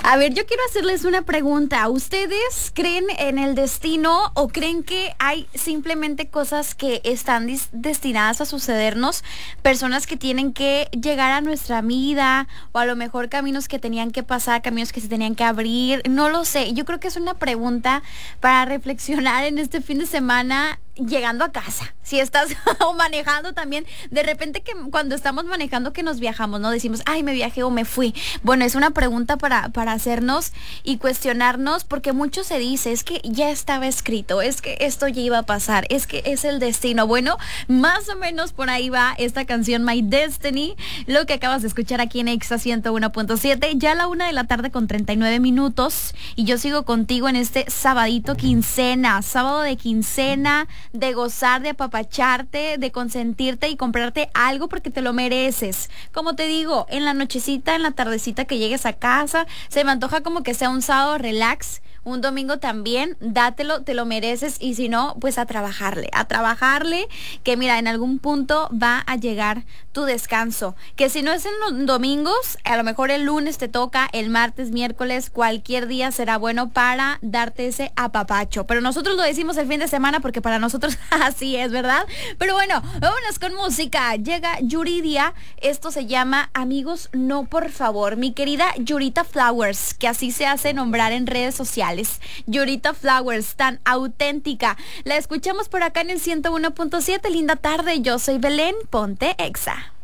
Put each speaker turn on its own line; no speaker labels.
A ver, yo quiero hacerles una pregunta. ¿Ustedes creen en el destino o creen que hay simplemente cosas que están destinadas a sucedernos? Personas que tienen que llegar a nuestra vida o a lo mejor caminos que tenían que pasar, caminos que se tenían que abrir. No lo sé. Yo creo que es una pregunta para reflexionar en este fin de semana llegando a casa. Si estás o manejando también, de repente que cuando estamos manejando que nos viajamos, ¿no? Decimos, ay, me viajé o me fui. Bueno, es una pregunta para hacernos y cuestionarnos, porque mucho se dice, es que ya estaba escrito, es que esto ya iba a pasar, es que es el destino. Bueno, más o menos por ahí va esta canción My Destiny, lo que acabas de escuchar aquí en Exa 101.7, ya a la 1:39 p.m, y yo sigo contigo en este sabadito quincena, sábado de quincena, de gozar, de apapacharte, de consentirte y comprarte algo porque te lo mereces. Como te digo, en la nochecita, en la tardecita que llegues a casa, se me antoja como que sea un sábado relax, un domingo también, dátelo, te lo mereces, y si no, pues a trabajarle, que mira, en algún punto va a llegar tu descanso, que si no es en los domingos, a lo mejor el lunes te toca, el martes, miércoles, cualquier día será bueno para darte ese apapacho, pero nosotros lo decimos el fin de semana porque para nosotros así es, ¿verdad? Pero bueno, vámonos con música. Llega Yuridia, esto se llama Amigos No Por Favor, mi querida Yurita Flowers, que así se hace nombrar en redes sociales. Yurita Flowers, tan auténtica. La escuchamos por acá en el 101.7. Linda tarde, yo soy Belén, ponte Exa.